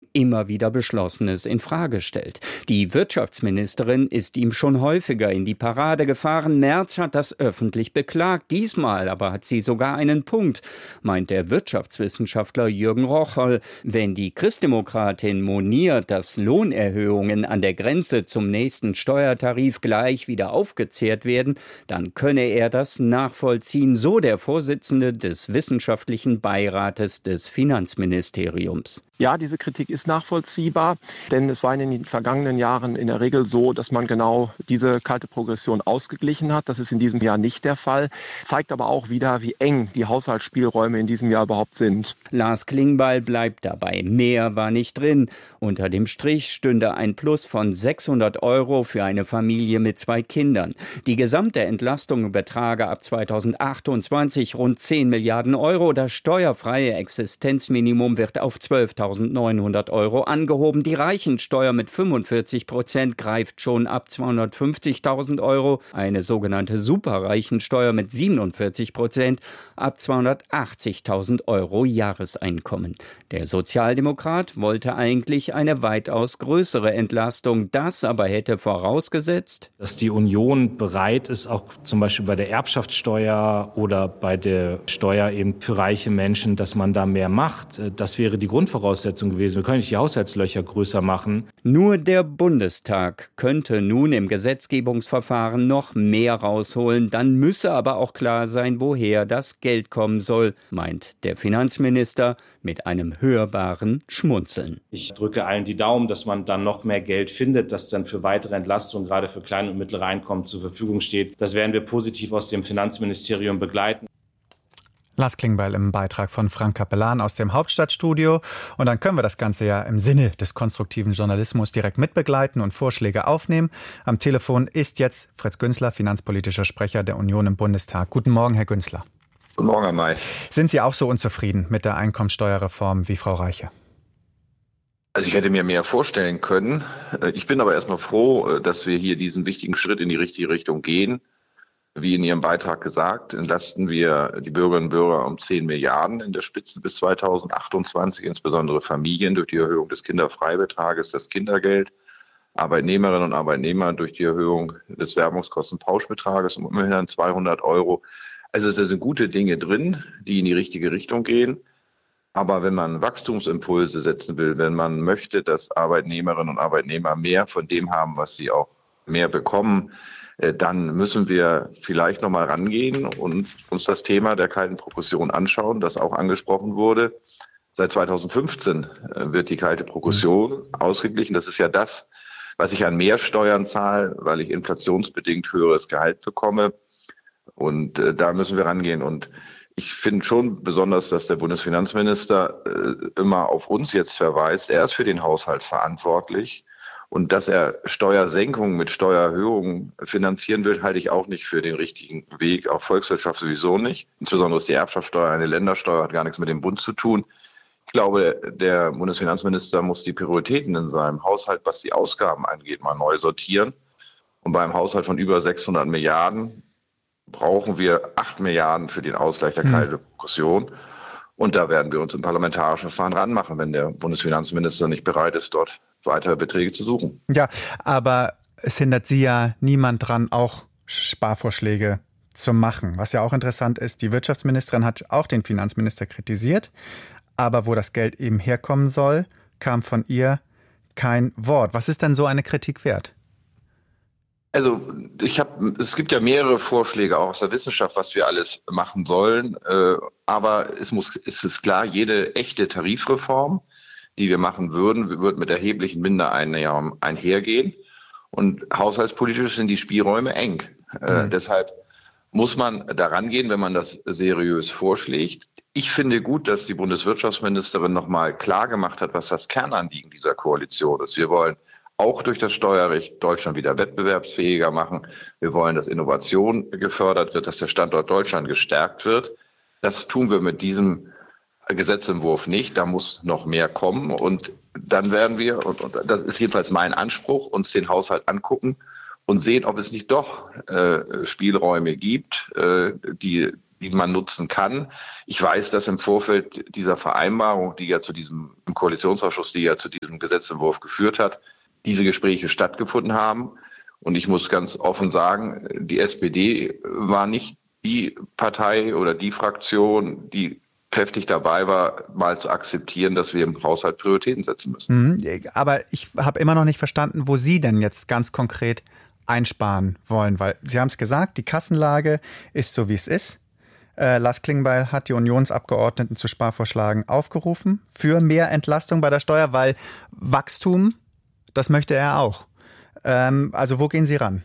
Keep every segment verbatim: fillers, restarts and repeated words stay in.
immer wieder Beschlossenes in Frage stellt. Die Wirtschaftsministerin ist ihm schon häufiger in die Parade gefahren. Merz hat das öffentlich beklagt. Diesmal aber hat sie sogar einen Punkt, meint der Wirtschaftswissenschaftler Jürgen Rocholl. Wenn die Christdemokratin moniert, dass Lohnerhöhungen an der Grenze zum nächsten Steuertarif gleich wieder aufgezehrt werden, dann könne er das nachvollziehen, so der Vorsitzende des Wissenschaftlichen Beirates des Finanzministeriums. Ja, diese Kritik ist nachvollziehbar, denn es war in den vergangenen Jahren in der Regel so, dass man genau diese kalte Progression ausgeglichen hat. Das ist in diesem Jahr nicht der Fall, zeigt aber auch wieder, wie eng die Haushaltsspielräume in diesem Jahr überhaupt sind. Lars Klingbeil bleibt dabei. Mehr war nicht drin. Unter dem Strich stünde ein Plus von sechshundert Euro für eine Familie mit zwei Kindern. Die gesamte Entlastung betrage ab zweitausendachtundzwanzig rund zehn Milliarden Euro. Das steuerfreie Existenzminimum wird auf zwölftausendneunhundert Euro angehoben. Die Reichensteuer mit fünfundvierzig Prozent greift schon ab zweihundertfünfzigtausend Euro. Eine sogenannte Superreichensteuer mit siebenundvierzig Prozent ab zweihundertachtzigtausend Euro Jahreseinkommen. Der Sozialdemokrat wollte eigentlich eine weitaus größere Entlastung. Das aber hätte vorausgesetzt, dass die Union bereit ist, auch zum Beispiel bei der Erbschaftssteuer oder bei der Steuer eben für reiche Menschen, dass man da mehr macht. Das wäre die Grundvoraussetzung gewesen. Wir können nicht die Haushaltslöcher größer machen. Nur der Bundestag könnte nun im Gesetzgebungsverfahren noch mehr rausholen. Dann müsse aber auch klar sein, woher das Geld kommen soll, meint der Finanzminister mit einem hörbaren Schmunzeln. Ich drücke allen die Daumen, dass man dann noch mehr Geld findet, das dann für weitere Entlastungen gerade für kleine und mittlere Einkommen zur Verfügung steht. Das werden wir positiv aus dem Finanzministerium begleiten. Lars Klingbeil im Beitrag von Frank Capellan aus dem Hauptstadtstudio. Und dann können wir das Ganze ja im Sinne des konstruktiven Journalismus direkt mitbegleiten und Vorschläge aufnehmen. Am Telefon ist jetzt Fritz Günzler, finanzpolitischer Sprecher der Union im Bundestag. Guten Morgen, Herr Günzler. Guten Morgen, Herr May. Sind Sie auch so unzufrieden mit der Einkommensteuerreform wie Frau Reiche? Also ich hätte mir mehr vorstellen können. Ich bin aber erstmal froh, dass wir hier diesen wichtigen Schritt in die richtige Richtung gehen. Wie in Ihrem Beitrag gesagt, entlasten wir die Bürgerinnen und Bürger um zehn Milliarden in der Spitze bis zweitausendachtundzwanzig, insbesondere Familien durch die Erhöhung des Kinderfreibetrages, das Kindergeld, Arbeitnehmerinnen und Arbeitnehmer durch die Erhöhung des Werbungskostenpauschbetrages um immerhin zweihundert Euro. Also da sind gute Dinge drin, die in die richtige Richtung gehen. Aber wenn man Wachstumsimpulse setzen will, wenn man möchte, dass Arbeitnehmerinnen und Arbeitnehmer mehr von dem haben, was sie auch mehr bekommen, dann müssen wir vielleicht noch mal rangehen und uns das Thema der kalten Progression anschauen, das auch angesprochen wurde. Seit zweitausendfünfzehn wird die kalte Progression ausgeglichen. Das ist ja das, was ich an Mehrsteuern zahle, weil ich inflationsbedingt höheres Gehalt bekomme. Und äh, da müssen wir rangehen. Und ich finde schon besonders, dass der Bundesfinanzminister äh, immer auf uns jetzt verweist. Er ist für den Haushalt verantwortlich. Und dass er Steuersenkungen mit Steuererhöhungen finanzieren will, halte ich auch nicht für den richtigen Weg. Auch Volkswirtschaft sowieso nicht. Insbesondere ist die Erbschaftssteuer eine Ländersteuer, hat gar nichts mit dem Bund zu tun. Ich glaube, der Bundesfinanzminister muss die Prioritäten in seinem Haushalt, was die Ausgaben angeht, mal neu sortieren. Und beim Haushalt von über sechshundert Milliarden brauchen wir acht Milliarden für den Ausgleich der kalten Progression. Und da werden wir uns im parlamentarischen Verfahren ranmachen, wenn der Bundesfinanzminister nicht bereit ist, dort weitere Beträge zu suchen. Ja, aber es hindert Sie ja niemand dran, auch Sparvorschläge zu machen. Was ja auch interessant ist, die Wirtschaftsministerin hat auch den Finanzminister kritisiert, aber wo das Geld eben herkommen soll, kam von ihr kein Wort. Was ist denn so eine Kritik wert? Also ich habe, es gibt ja mehrere Vorschläge auch aus der Wissenschaft, was wir alles machen sollen. Äh, aber es muss, es ist klar, jede echte Tarifreform, die wir machen würden, wird mit erheblichen Mindereinnahmen einhergehen. Und haushaltspolitisch sind die Spielräume eng. Äh, mhm. Deshalb muss man daran gehen, wenn man das seriös vorschlägt. Ich finde gut, dass die Bundeswirtschaftsministerin nochmal klar gemacht hat, was das Kernanliegen dieser Koalition ist. Wir wollen auch durch das Steuerrecht Deutschland wieder wettbewerbsfähiger machen. Wir wollen, dass Innovation gefördert wird, dass der Standort Deutschland gestärkt wird. Das tun wir mit diesem Gesetzentwurf nicht. Da muss noch mehr kommen. Und dann werden wir, und, und das ist jedenfalls mein Anspruch, uns den Haushalt angucken und sehen, ob es nicht doch äh, Spielräume gibt, äh, die die man nutzen kann. Ich weiß, dass im Vorfeld dieser Vereinbarung, die ja zu diesem, im Koalitionsausschuss, die ja zu diesem Gesetzentwurf geführt hat, diese Gespräche stattgefunden haben. Und ich muss ganz offen sagen, die S P D war nicht die Partei oder die Fraktion, die kräftig dabei war, mal zu akzeptieren, dass wir im Haushalt Prioritäten setzen müssen. Aber ich habe immer noch nicht verstanden, wo Sie denn jetzt ganz konkret einsparen wollen, weil Sie haben es gesagt, die Kassenlage ist so, wie es ist. Äh, Lars Klingbeil hat die Unionsabgeordneten zu Sparvorschlagen aufgerufen für mehr Entlastung bei der Steuer, weil Wachstum, das möchte er auch. Ähm, also wo gehen Sie ran?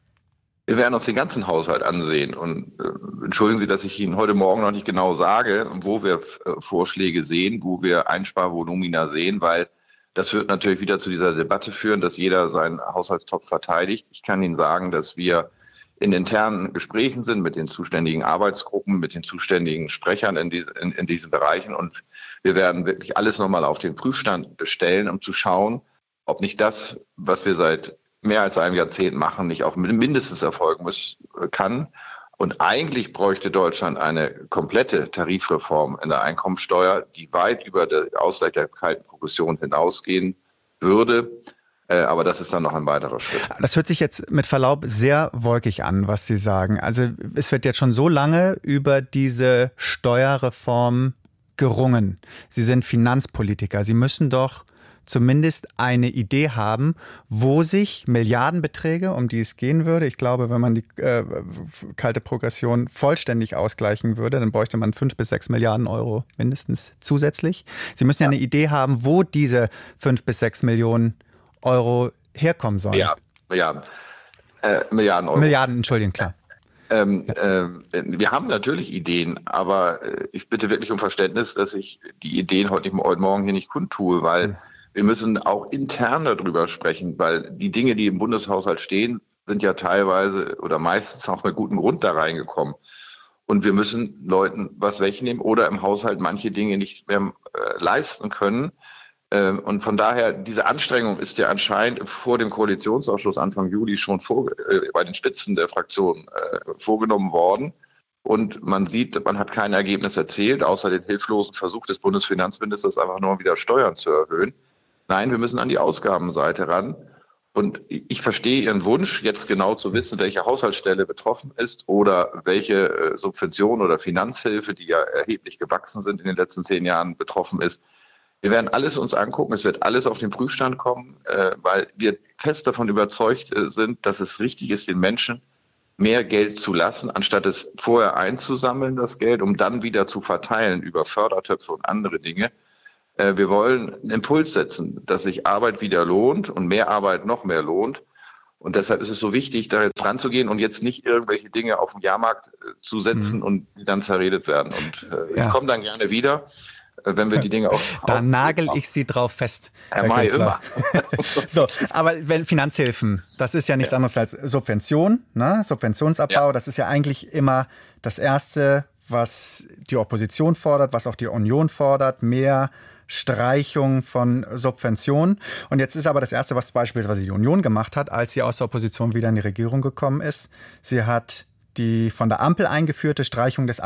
Wir werden uns den ganzen Haushalt ansehen und äh, entschuldigen Sie, dass ich Ihnen heute Morgen noch nicht genau sage, wo wir äh, Vorschläge sehen, wo wir Einsparvolumina sehen, weil das wird natürlich wieder zu dieser Debatte führen, dass jeder seinen Haushaltstopf verteidigt. Ich kann Ihnen sagen, dass wir in internen Gesprächen sind mit den zuständigen Arbeitsgruppen, mit den zuständigen Sprechern in, die, in, in diesen Bereichen und wir werden wirklich alles nochmal auf den Prüfstand stellen, um zu schauen, ob nicht das, was wir seit mehr als einem Jahrzehnt machen, nicht auch mindestens erfolgen muss, kann. Und eigentlich bräuchte Deutschland eine komplette Tarifreform in der Einkommensteuer, die weit über die Ausgleichbarkeitsprogression hinausgehen würde. Aber das ist dann noch ein weiterer Schritt. Das hört sich jetzt mit Verlaub sehr wolkig an, was Sie sagen. Also es wird jetzt schon so lange über diese Steuerreform gerungen. Sie sind Finanzpolitiker. Sie müssen doch zumindest eine Idee haben, wo sich Milliardenbeträge, um die es gehen würde, ich glaube, wenn man die äh, kalte Progression vollständig ausgleichen würde, dann bräuchte man fünf bis sechs Milliarden Euro mindestens zusätzlich. Sie müssen ja, ja eine Idee haben, wo diese fünf bis sechs Millionen Euro herkommen sollen. Ja, ja. Äh, Milliarden Euro. Milliarden, Entschuldigung, klar. Ähm, äh, wir haben natürlich Ideen, aber äh, ich bitte wirklich um Verständnis, dass ich die Ideen heute, heute Morgen hier nicht kundtue, weil mhm. wir müssen auch intern darüber sprechen, weil die Dinge, die im Bundeshaushalt stehen, sind ja teilweise oder meistens auch mit gutem Grund da reingekommen. Und wir müssen Leuten was wegnehmen oder im Haushalt manche Dinge nicht mehr äh, leisten können. Ähm, und von daher, diese Anstrengung ist ja anscheinend vor dem Koalitionsausschuss Anfang Juli schon vor, äh, bei den Spitzen der Fraktion äh, vorgenommen worden. Und man sieht, man hat kein Ergebnis erzielt, außer den hilflosen Versuch des Bundesfinanzministers, einfach nur wieder Steuern zu erhöhen. Nein, wir müssen an die Ausgabenseite ran. Und ich verstehe Ihren Wunsch, jetzt genau zu wissen, welche Haushaltsstelle betroffen ist oder welche Subvention oder Finanzhilfe, die ja erheblich gewachsen sind in den letzten zehn Jahren, betroffen ist. Wir werden alles uns angucken, es wird alles auf den Prüfstand kommen, weil wir fest davon überzeugt sind, dass es richtig ist, den Menschen mehr Geld zu lassen, anstatt es vorher einzusammeln, das Geld, um dann wieder zu verteilen über Fördertöpfe und andere Dinge. Wir wollen einen Impuls setzen, dass sich Arbeit wieder lohnt und mehr Arbeit noch mehr lohnt. Und deshalb ist es so wichtig, da jetzt ranzugehen und jetzt nicht irgendwelche Dinge auf den Jahrmarkt zu setzen mhm. und die dann zerredet werden. Und äh, ja. ich komme dann gerne wieder, äh, wenn wir die Dinge auch... Da nagel ich Sie drauf fest, Herr, Herr May, immer. So, aber wenn Finanzhilfen, das ist ja nichts ja. anderes als Subvention, ne? Subventionsabbau, ja. das ist ja eigentlich immer das Erste, was die Opposition fordert, was auch die Union fordert, mehr Streichung von Subventionen. Und jetzt ist aber das Erste, was beispielsweise die Union gemacht hat, als sie aus der Opposition wieder in die Regierung gekommen ist. Sie hat die von der Ampel eingeführte Streichung des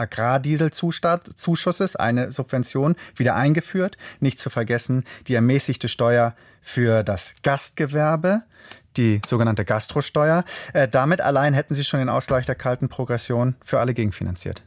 Agrardieselzuschusses, eine Subvention, wieder eingeführt. Nicht zu vergessen die ermäßigte Steuer für das Gastgewerbe, die sogenannte Gastrosteuer. Äh, damit allein hätten sie schon den Ausgleich der kalten Progression für alle gegenfinanziert.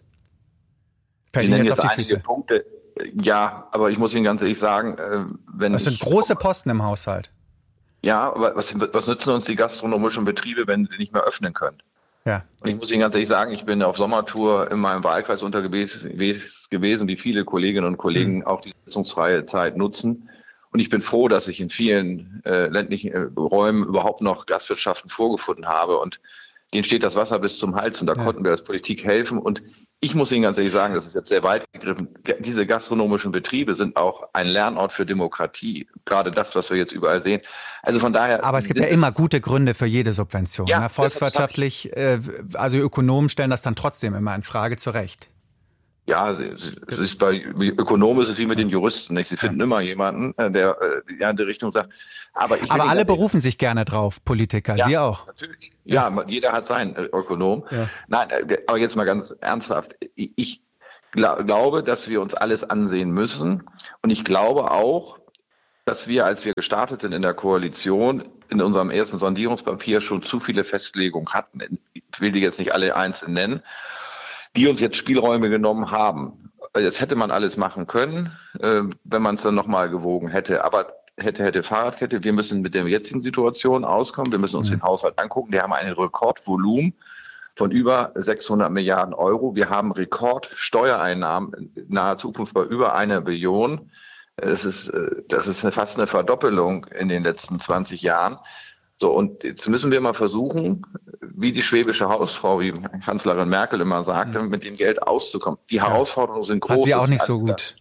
Fällt Ihnen jetzt auf die Füße. Punkte. Ja, aber ich muss Ihnen ganz ehrlich sagen, wenn das sind ich, große Posten im Haushalt. Ja, aber was, was nützen uns die gastronomischen Betriebe, wenn sie nicht mehr öffnen können? Ja. Und ich muss Ihnen ganz ehrlich sagen, ich bin auf Sommertour in meinem Wahlkreis unterwegs gewesen, wie viele Kolleginnen und Kollegen mhm. auch die sitzungsfreie Zeit nutzen. Und ich bin froh, dass ich in vielen äh, ländlichen äh, Räumen überhaupt noch Gastwirtschaften vorgefunden habe. Und denen steht das Wasser bis zum Hals und da ja. konnten wir als Politik helfen. Und ich muss Ihnen ganz ehrlich sagen, das ist jetzt sehr weit gegriffen, diese gastronomischen Betriebe sind auch ein Lernort für Demokratie. Gerade das, was wir jetzt überall sehen. Also von daher. Aber es gibt ja immer gute Gründe für jede Subvention. Ja, volkswirtschaftlich, äh, also Ökonomen stellen das dann trotzdem immer in Frage, zu Recht. Ja, es ist bei Ökonomen ist es wie mit den Juristen, nicht? Sie finden ja. immer jemanden, der ja, in die Richtung sagt. Aber, ich aber alle berufen sich gerne drauf, Politiker, ja, Sie auch. Natürlich. Ja, ja, jeder hat seinen Ökonom. Ja. Nein, aber jetzt mal ganz ernsthaft. Ich glaube, dass wir uns alles ansehen müssen. Und ich glaube auch, dass wir, als wir gestartet sind in der Koalition, in unserem ersten Sondierungspapier schon zu viele Festlegungen hatten. Ich will die jetzt nicht alle einzeln nennen, die uns jetzt Spielräume genommen haben. Jetzt hätte man alles machen können, wenn man es dann nochmal gewogen hätte. Aber hätte, hätte Fahrradkette. Wir müssen mit der jetzigen Situation auskommen. Wir müssen uns mhm. den Haushalt angucken. Wir haben ein Rekordvolumen von über sechshundert Milliarden Euro. Wir haben Rekordsteuereinnahmen in naher Zukunft bei über einer Billion. Das ist, das ist fast eine Verdoppelung in den letzten zwanzig Jahren. So, und jetzt müssen wir mal versuchen, wie die schwäbische Hausfrau, wie Kanzlerin Merkel immer sagte, mhm. mit dem Geld auszukommen. Die ja. Herausforderungen sind groß. Hat sie auch nicht so gut.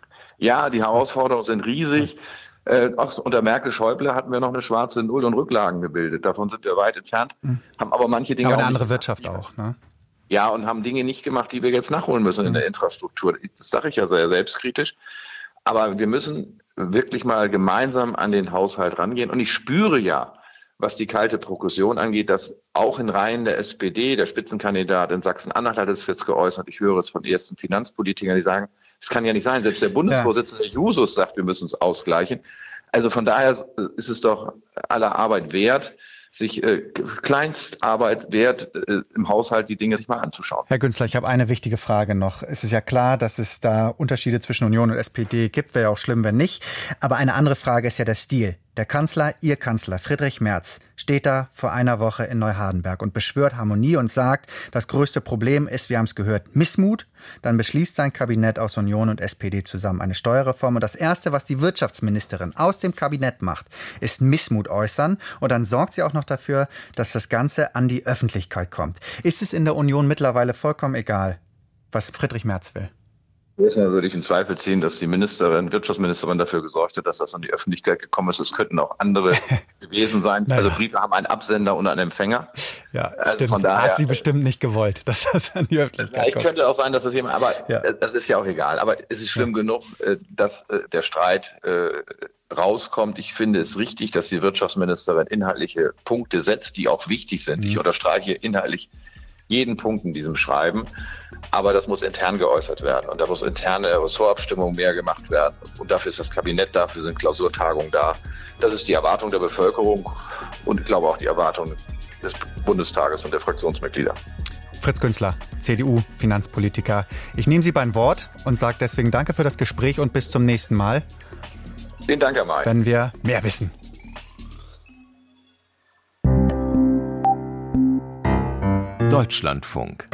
Ja, die Herausforderungen sind riesig. Äh, auch unter Merkel-Schäuble hatten wir noch eine schwarze Null und Rücklagen gebildet. Davon sind wir weit entfernt. Mhm. Haben aber manche Dinge aber auch eine andere nicht Wirtschaft gemacht. auch, ne? Ja, und haben Dinge nicht gemacht, die wir jetzt nachholen müssen mhm. in der Infrastruktur. Das sage ich ja sehr selbstkritisch. Aber wir müssen wirklich mal gemeinsam an den Haushalt rangehen. Und ich spüre ja, was die kalte Progression angeht, dass auch in Reihen der S P D, der Spitzenkandidat in Sachsen-Anhalt hat es jetzt geäußert, ich höre es von ersten Finanzpolitikern, die sagen, es kann ja nicht sein, selbst der Bundesvorsitzende ja. Jusos sagt, wir müssen es ausgleichen. Also von daher ist es doch aller Arbeit wert, sich äh, Kleinstarbeit wert, äh, im Haushalt die Dinge sich mal anzuschauen. Herr Günzler, ich habe eine wichtige Frage noch. Es ist ja klar, dass es da Unterschiede zwischen Union und S P D gibt. Wäre ja auch schlimm, wenn nicht. Aber eine andere Frage ist ja der Stil. Der Kanzler, Ihr Kanzler, Friedrich Merz, steht da vor einer Woche in Neuhardenberg und beschwört Harmonie und sagt, das größte Problem ist, wir haben es gehört, Missmut. Dann beschließt sein Kabinett aus Union und S P D zusammen eine Steuerreform. Und das Erste, was die Wirtschaftsministerin aus dem Kabinett macht, ist Missmut äußern. Und dann sorgt sie auch noch dafür, dass das Ganze an die Öffentlichkeit kommt. Ist es in der Union mittlerweile vollkommen egal, was Friedrich Merz will? Erstmal würde ich in Zweifel ziehen, dass die Ministerin, Wirtschaftsministerin dafür gesorgt hat, dass das an die Öffentlichkeit gekommen ist. Es könnten auch andere gewesen sein. Naja. Also Briefe haben einen Absender und einen Empfänger. Ja, also stimmt. Von daher, hat sie bestimmt nicht gewollt, dass das an die Öffentlichkeit kommt. kommt. Könnte auch sein, dass das jemand, aber ja. das ist ja auch egal. Aber es ist schlimm ja. genug, dass der Streit rauskommt. Ich finde es richtig, dass die Wirtschaftsministerin inhaltliche Punkte setzt, die auch wichtig sind. Mhm. Ich unterstreiche inhaltlich jeden Punkt in diesem Schreiben, aber das muss intern geäußert werden und da muss interne Ressortabstimmung mehr gemacht werden und dafür ist das Kabinett da, dafür sind Klausurtagungen da. Das ist die Erwartung der Bevölkerung und ich glaube auch die Erwartung des Bundestages und der Fraktionsmitglieder. Fritz Günzler, C D U-Finanzpolitiker. Ich nehme Sie beim Wort und sage deswegen danke für das Gespräch und bis zum nächsten Mal. Vielen Dank, Herr May. Wenn wir mehr wissen. Deutschlandfunk.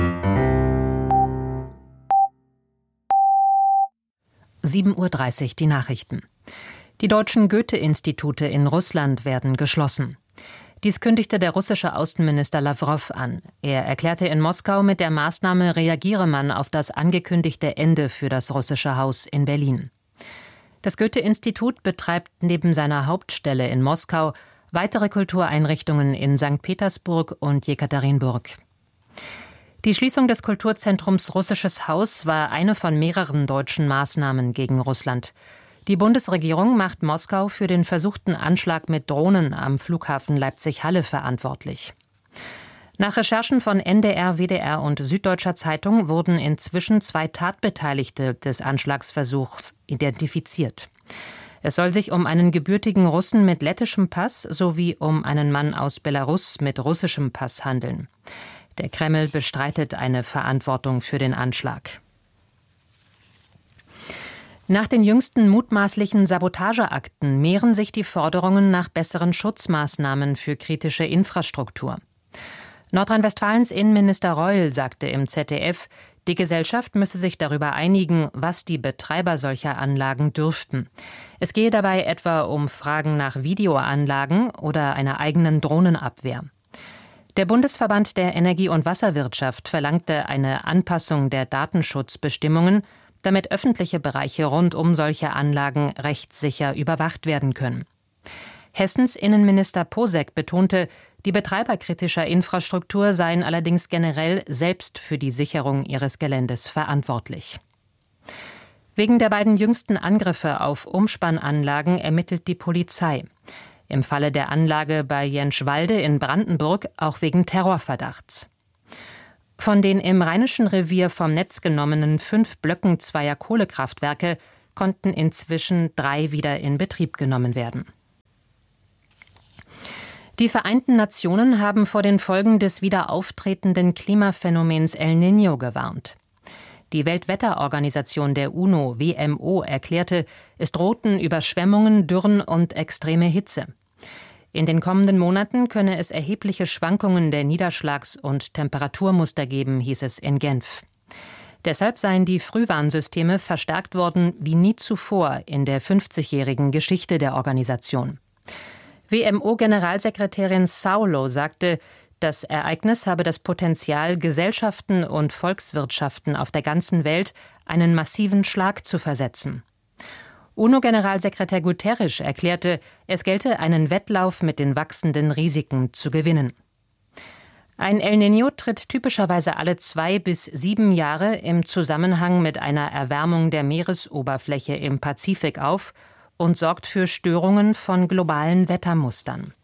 sieben Uhr dreißig, die Nachrichten. Die deutschen Goethe-Institute in Russland werden geschlossen. Dies kündigte der russische Außenminister Lawrow an. Er erklärte in Moskau, mit der Maßnahme reagiere man auf das angekündigte Ende für das russische Haus in Berlin. Das Goethe-Institut betreibt neben seiner Hauptstelle in Moskau weitere Kultureinrichtungen in Sankt Petersburg und Jekaterinburg. Die Schließung des Kulturzentrums Russisches Haus war eine von mehreren deutschen Maßnahmen gegen Russland. Die Bundesregierung macht Moskau für den versuchten Anschlag mit Drohnen am Flughafen Leipzig-Halle verantwortlich. Nach Recherchen von N D R, W D R und Süddeutscher Zeitung wurden inzwischen zwei Tatbeteiligte des Anschlagsversuchs identifiziert. Es soll sich um einen gebürtigen Russen mit lettischem Pass sowie um einen Mann aus Belarus mit russischem Pass handeln. Der Kreml bestreitet eine Verantwortung für den Anschlag. Nach den jüngsten mutmaßlichen Sabotageakten mehren sich die Forderungen nach besseren Schutzmaßnahmen für kritische Infrastruktur. Nordrhein-Westfalens Innenminister Reul sagte im Z D F, die Gesellschaft müsse sich darüber einigen, was die Betreiber solcher Anlagen dürften. Es gehe dabei etwa um Fragen nach Videoanlagen oder einer eigenen Drohnenabwehr. Der Bundesverband der Energie- und Wasserwirtschaft verlangte eine Anpassung der Datenschutzbestimmungen, damit öffentliche Bereiche rund um solche Anlagen rechtssicher überwacht werden können. Hessens Innenminister Posek betonte, die Betreiber kritischer Infrastruktur seien allerdings generell selbst für die Sicherung ihres Geländes verantwortlich. Wegen der beiden jüngsten Angriffe auf Umspannanlagen ermittelt die Polizei. Im Falle der Anlage bei Jenschwalde in Brandenburg auch wegen Terrorverdachts. Von den im Rheinischen Revier vom Netz genommenen fünf Blöcken zweier Kohlekraftwerke konnten inzwischen drei wieder in Betrieb genommen werden. Die Vereinten Nationen haben vor den Folgen des wieder auftretenden Klimaphänomens El Niño gewarnt. Die Weltwetterorganisation der UNO, W M O, erklärte, es drohten Überschwemmungen, Dürren und extreme Hitze. In den kommenden Monaten könne es erhebliche Schwankungen der Niederschlags- und Temperaturmuster geben, hieß es in Genf. Deshalb seien die Frühwarnsysteme verstärkt worden wie nie zuvor in der fünfzigjährigen Geschichte der Organisation. W M O-Generalsekretärin Saulo sagte, das Ereignis habe das Potenzial, Gesellschaften und Volkswirtschaften auf der ganzen Welt einen massiven Schlag zu versetzen. UNO-Generalsekretär Guterres erklärte, es gelte einen Wettlauf mit den wachsenden Risiken zu gewinnen. Ein El Niño tritt typischerweise alle zwei bis sieben Jahre im Zusammenhang mit einer Erwärmung der Meeresoberfläche im Pazifik auf und sorgt für Störungen von globalen Wettermustern.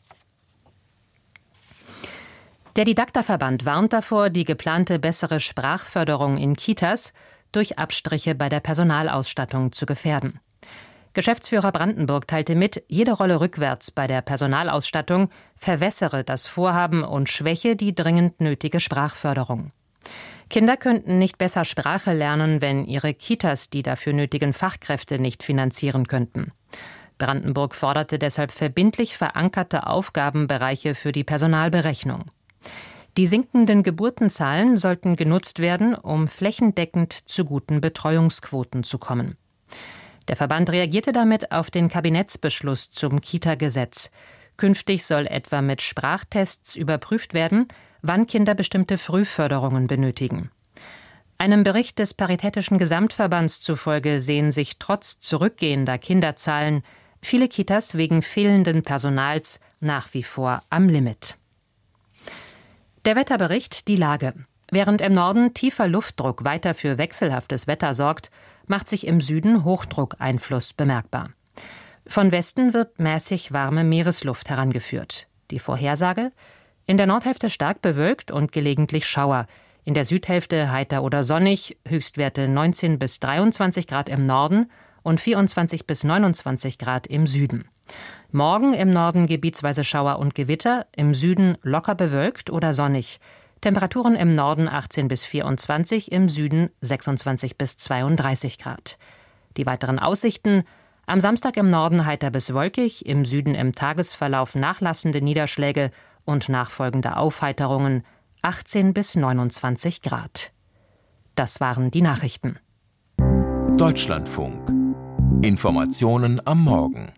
Der Didakterverband warnt davor, die geplante bessere Sprachförderung in Kitas durch Abstriche bei der Personalausstattung zu gefährden. Geschäftsführer Brandenburg teilte mit, jede Rolle rückwärts bei der Personalausstattung verwässere das Vorhaben und schwäche die dringend nötige Sprachförderung. Kinder könnten nicht besser Sprache lernen, wenn ihre Kitas die dafür nötigen Fachkräfte nicht finanzieren könnten. Brandenburg forderte deshalb verbindlich verankerte Aufgabenbereiche für die Personalberechnung. Die sinkenden Geburtenzahlen sollten genutzt werden, um flächendeckend zu guten Betreuungsquoten zu kommen. Der Verband reagierte damit auf den Kabinettsbeschluss zum Kita-Gesetz. Künftig soll etwa mit Sprachtests überprüft werden, wann Kinder bestimmte Frühförderungen benötigen. Einem Bericht des Paritätischen Gesamtverbands zufolge sehen sich trotz zurückgehender Kinderzahlen viele Kitas wegen fehlenden Personals nach wie vor am Limit. Der Wetterbericht, die Lage. Während im Norden tiefer Luftdruck weiter für wechselhaftes Wetter sorgt, macht sich im Süden Hochdruckeinfluss bemerkbar. Von Westen wird mäßig warme Meeresluft herangeführt. Die Vorhersage? In der Nordhälfte stark bewölkt und gelegentlich Schauer. In der Südhälfte heiter oder sonnig, Höchstwerte neunzehn bis dreiundzwanzig Grad im Norden und vierundzwanzig bis neunundzwanzig Grad im Süden. Morgen im Norden gebietsweise Schauer und Gewitter, im Süden locker bewölkt oder sonnig. Temperaturen im Norden achtzehn bis vierundzwanzig, im Süden sechsundzwanzig bis zweiunddreißig Grad. Die weiteren Aussichten: am Samstag im Norden heiter bis wolkig, im Süden im Tagesverlauf nachlassende Niederschläge und nachfolgende Aufheiterungen, achtzehn bis neunundzwanzig Grad. Das waren die Nachrichten. Deutschlandfunk. Informationen am Morgen.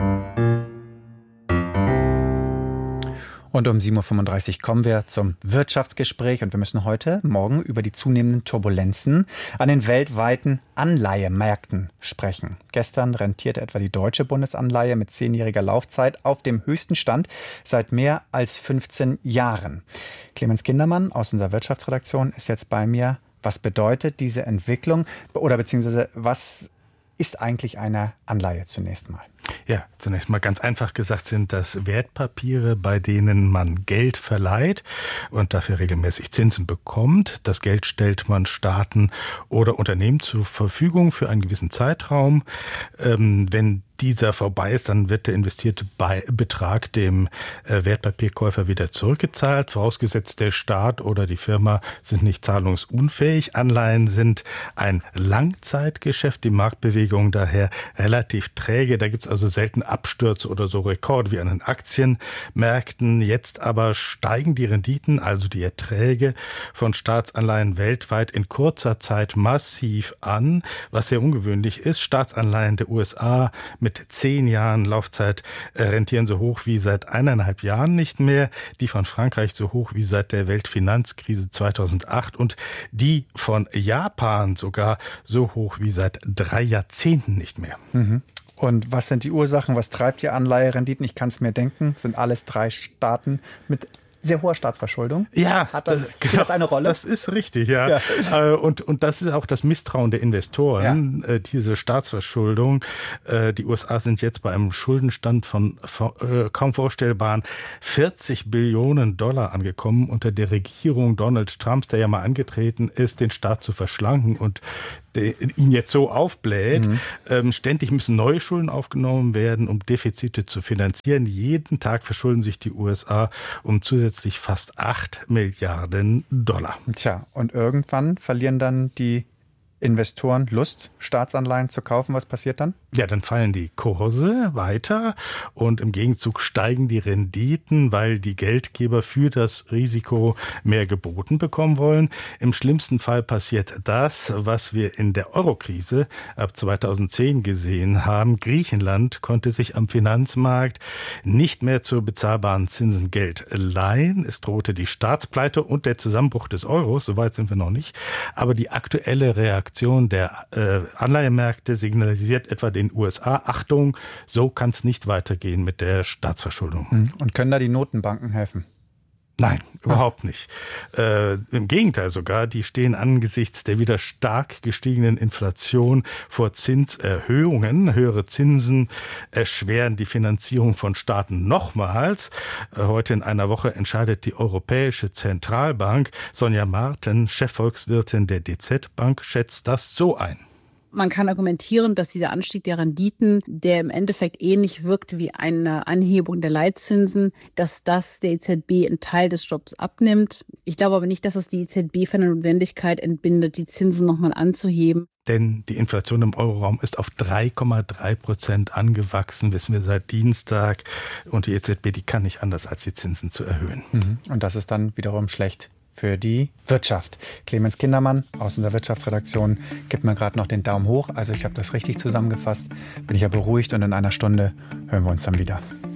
Und um sieben Uhr fünfunddreißig kommen wir zum Wirtschaftsgespräch und wir müssen heute Morgen über die zunehmenden Turbulenzen an den weltweiten Anleihemärkten sprechen. Gestern rentierte etwa die deutsche Bundesanleihe mit zehnjähriger Laufzeit auf dem höchsten Stand seit mehr als fünfzehn Jahren. Clemens Kindermann aus unserer Wirtschaftsredaktion ist jetzt bei mir. Was bedeutet diese Entwicklung oder beziehungsweise was ist eigentlich eine Anleihe zunächst mal? Ja, zunächst mal ganz einfach gesagt sind das Wertpapiere, bei denen man Geld verleiht und dafür regelmäßig Zinsen bekommt. Das Geld stellt man Staaten oder Unternehmen zur Verfügung für einen gewissen Zeitraum. Ähm, wenn dieser vorbei ist, dann wird der investierte Betrag dem äh, Wertpapierkäufer wieder zurückgezahlt, vorausgesetzt der Staat oder die Firma sind nicht zahlungsunfähig. Anleihen sind ein Langzeitgeschäft, die Marktbewegung daher relativ träge. Da gibt es also selten Abstürze oder so Rekorde wie an den Aktienmärkten. Jetzt aber steigen die Renditen, also die Erträge von Staatsanleihen weltweit in kurzer Zeit massiv an, was sehr ungewöhnlich ist. Staatsanleihen der U S A mit zehn Jahren Laufzeit äh, rentieren so hoch wie seit eineinhalb Jahren nicht mehr, die von Frankreich so hoch wie seit der Weltfinanzkrise zweitausendacht und die von Japan sogar so hoch wie seit drei Jahrzehnten nicht mehr. Mhm. Und was sind die Ursachen? Was treibt die Anleiherenditen? Ich kann es mir denken, sind alles drei Staaten mit sehr hoher Staatsverschuldung. Ja, hat das, das, spielt genau, das eine Rolle? Das ist richtig, ja. ja. Und, und das ist auch das Misstrauen der Investoren, ja. diese Staatsverschuldung. Die U S A sind jetzt bei einem Schuldenstand von kaum vorstellbaren vierzig Billionen Dollar angekommen unter der Regierung Donald Trumps, der ja mal angetreten ist, den Staat zu verschlanken und ihn jetzt so aufbläht. Mhm. Ähm, ständig müssen neue Schulden aufgenommen werden, um Defizite zu finanzieren. Jeden Tag verschulden sich die U S A um zusätzlich fast acht Milliarden Dollar. Tja, und irgendwann verlieren dann die Investoren Lust, Staatsanleihen zu kaufen. Was passiert dann? Ja, dann fallen die Kurse weiter und im Gegenzug steigen die Renditen, weil die Geldgeber für das Risiko mehr geboten bekommen wollen. Im schlimmsten Fall passiert das, was wir in der Eurokrise ab zweitausendzehn gesehen haben. Griechenland konnte sich am Finanzmarkt nicht mehr zu bezahlbaren Zinsen Geld leihen. Es drohte die Staatspleite und der Zusammenbruch des Euros. Soweit sind wir noch nicht. Aber die aktuelle Reaktion der äh, Anleihemärkte signalisiert etwa den U S A, Achtung, so kann es nicht weitergehen mit der Staatsverschuldung. Und können da die Notenbanken helfen? Nein, überhaupt nicht. Äh, im Gegenteil sogar, die stehen angesichts der wieder stark gestiegenen Inflation vor Zinserhöhungen. Höhere Zinsen erschweren die Finanzierung von Staaten nochmals. Äh, heute in einer Woche entscheidet die Europäische Zentralbank. Sonja Marten, Chefvolkswirtin der D Z Bank, schätzt das so ein. Man kann argumentieren, dass dieser Anstieg der Renditen, der im Endeffekt ähnlich wirkt wie eine Anhebung der Leitzinsen, dass das der E Z B einen Teil des Jobs abnimmt. Ich glaube aber nicht, dass es die E Z B von der Notwendigkeit entbindet, die Zinsen nochmal anzuheben. Denn die Inflation im Euroraum ist auf drei Komma drei Prozent angewachsen, wissen wir seit Dienstag. Und die E Z B, die kann nicht anders, als die Zinsen zu erhöhen. Und das ist dann wiederum schlecht für die Wirtschaft. Clemens Kindermann aus unserer Wirtschaftsredaktion gibt mir gerade noch den Daumen hoch. Also ich habe das richtig zusammengefasst. Bin ich ja beruhigt und in einer Stunde hören wir uns dann wieder.